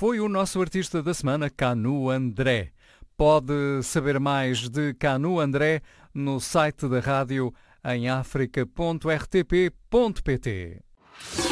foi o nosso artista da semana, Canu André. Pode saber mais de Canu André no site da rádio em africa.rtp.pt.